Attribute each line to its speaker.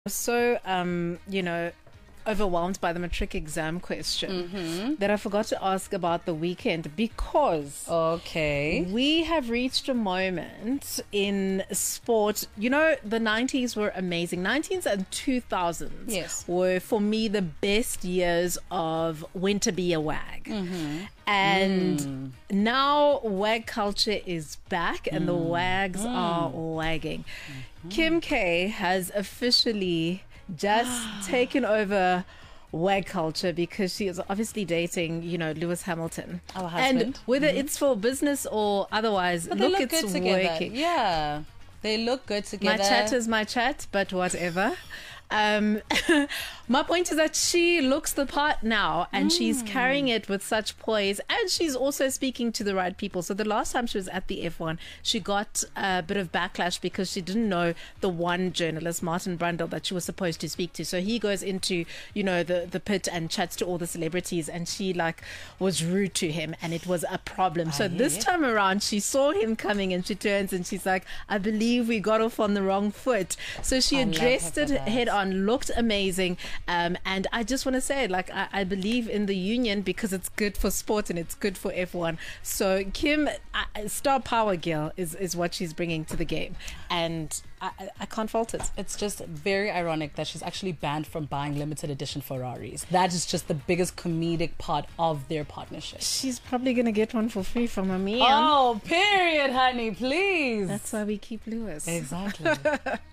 Speaker 1: So, overwhelmed by the matric exam question that I forgot to ask about the weekend because we have reached a moment in sport. You know, the 90s were amazing. 90s and 2000s were, for me, the best years of when to be a wag. And now wag culture is back and the wags are wagging. Kim K has officially just taken over wag culture because she is obviously dating, Lewis Hamilton.
Speaker 2: Our husband.
Speaker 1: And whether it's for business or otherwise,
Speaker 2: but
Speaker 1: look,
Speaker 2: they
Speaker 1: it's
Speaker 2: good together.
Speaker 1: working.
Speaker 2: Yeah, they look good together.
Speaker 1: My chat is my chat, but whatever. My point is that she looks the part now and she's carrying it with such poise, and she's also speaking to the right people. So the last time she was at the F1, she got a bit of backlash because she didn't know the one journalist, Martin Brundle, that she was supposed to speak to. So he goes into, the pit and chats to all the celebrities, and she was rude to him, and it was a problem. So this time around, she saw him coming and she turns and she's like, I believe we got off on the wrong foot. So she addressed it head on, looked amazing. And I just want to say, I believe in the union because it's good for sport and it's good for F1. So Kim, star power girl is what she's bringing to the game. And I can't fault it.
Speaker 2: It's just very ironic that she's actually banned from buying limited edition Ferraris. That is just the biggest comedic part of their partnership.
Speaker 1: She's probably going to get one for free from a man.
Speaker 2: Oh, period, honey, please.
Speaker 1: That's why we keep Lewis.
Speaker 2: Exactly.